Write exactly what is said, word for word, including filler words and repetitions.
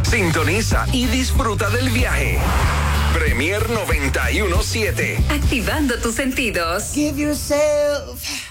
Sintoniza y disfruta del viaje. Premier noventa y uno punto siete. Activando tus sentidos. Give yourself